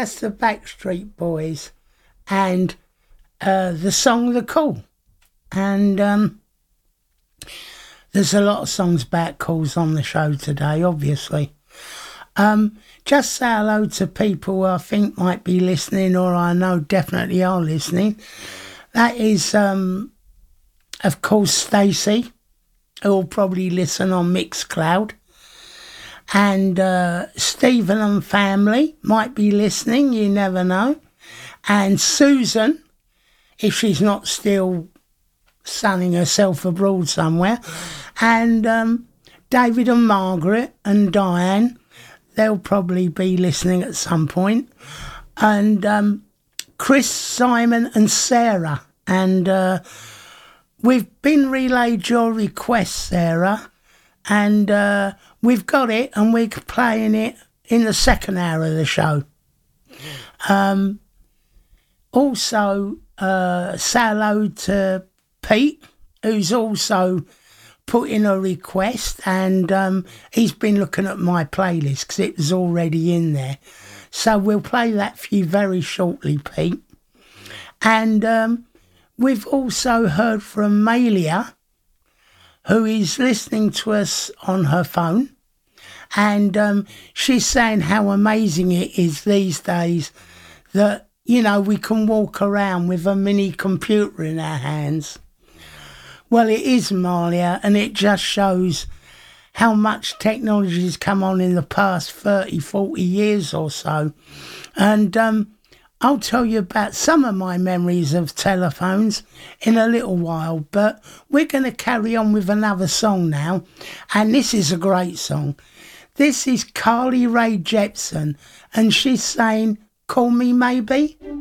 That's the Backstreet Boys and the song The Call. And there's a lot of songs about calls on the show today, obviously. Just say hello to people who I think might be listening, or I know definitely are listening. That is, of course, Stacey, who will probably listen on Mixcloud. And Stephen and family might be listening, you never know. And Susan, if she's not still sunning herself abroad somewhere. And David and Margaret and Diane, they'll probably be listening at some point. And Chris, Simon and Sarah. And we've been relayed your request, Sarah. And we've got it and we're playing it in the second hour of the show. Also, say hello to Pete, who's also put in a request, and he's been looking at my playlist because it was already in there. So we'll play that for you very shortly, Pete. And we've also heard from Malia, who is listening to us on her phone. And she's saying how amazing it is these days that, you know, we can walk around with a mini computer in our hands. Well, it is, Malia, and it just shows how much technology has come on in the past 30, 40 years or so. And I'll tell you about some of my memories of telephones in a little while, but we're going to carry on with another song now, and this is a great song. This is Carly Rae Jepsen, and she's saying, "Call Me Maybe."